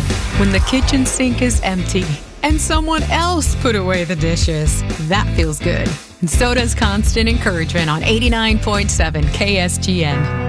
When the kitchen sink is empty and someone else put away the dishes, that feels good. And so does constant encouragement on 89.7 KSGN.